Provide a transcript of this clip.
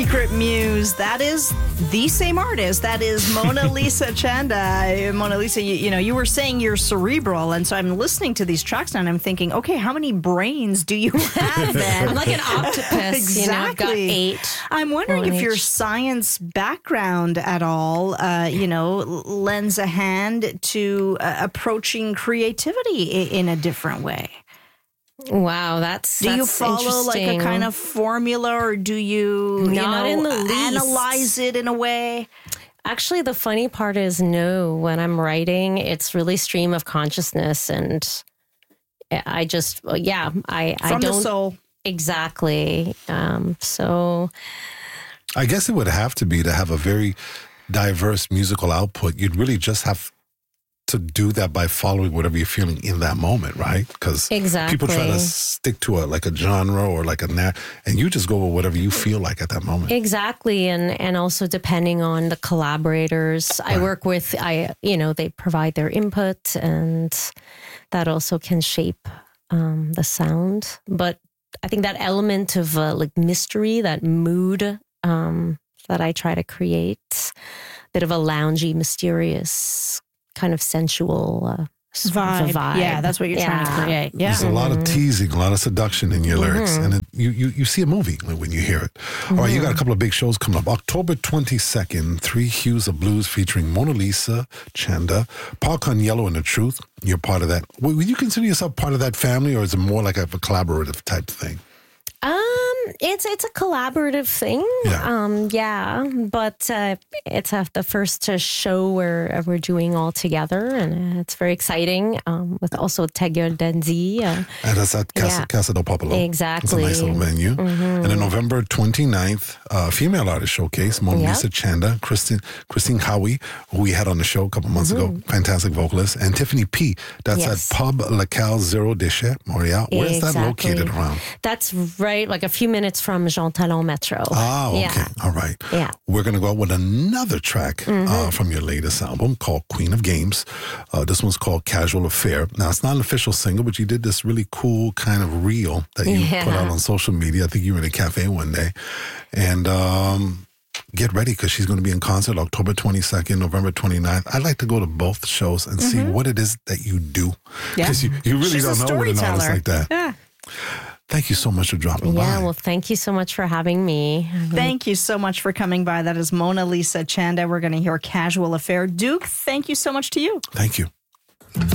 Secret Muse, that is the same artist. That is Mona Lisa Chanda. Mona Lisa, you were saying you're cerebral, and so I'm listening to these tracks now and I'm thinking, okay, how many brains do you have then? I'm like an octopus. Exactly. I've got 8. I'm wondering if your science background at all, lends a hand to approaching creativity in a different way. Wow, that's Do you follow like a kind of formula, or do you, Not in the least. analyze it in a way? Actually, the funny part is no. When I'm writing, it's really stream of consciousness, and I just, I From don't the soul. Exactly. So I guess it would have to be to have a very diverse musical output. You'd really just have to do that by following whatever you're feeling in that moment, right? Because people try to stick to a genre or and you just go with whatever you feel like at that moment. Exactly, and also depending on the collaborators I work with, they provide their input, and that also can shape the sound. But I think that element of mystery, that mood that I try to create, bit of a loungy, mysterious, kind of sensual vibe. Yeah, that's what you're trying to create. Yeah. There's a lot of teasing, a lot of seduction in your lyrics, and you see a movie when you hear it. All right, you got a couple of big shows coming up. October 22nd, 3 Hues of Blues featuring Mona Lisa Chanda, Paul Caniello and The Truth. You're part of that. Would you consider yourself part of that family, or is it more like a collaborative type thing? It's a collaborative thing. But it's the first show we're doing all together, and it's very exciting. With also Tegel Denzi. And that's at Casa del Popolo. Exactly. It's a nice little venue. And then November 29th, female artist showcase, Mona Lisa Chanda, Christine Howie, who we had on the show a couple months ago, fantastic vocalist, and Tiffany P. That's at Pub La Cal Zero Déchet, Montreal. Where's that located around? That's right, like a few minutes from Jean Talon Metro. Oh, okay. Yeah. All right. Yeah. We're going to go out with another track from your latest album called Queen of Games. This one's called Casual Affair. Now, it's not an official single, but you did this really cool kind of reel that you put out on social media. I think you were in a cafe one day. And get ready, because she's going to be in concert October 22nd, November 29th. I'd like to go to both shows and see what it is that you do. Because you really don't know what an artist like that. Yeah. Thank you so much for dropping by. Yeah, well, thank you so much for having me. Thank you so much for coming by. That is Mona Lisa Chanda. We're going to hear Casual Affair. Duke, thank you so much to you. Thank you.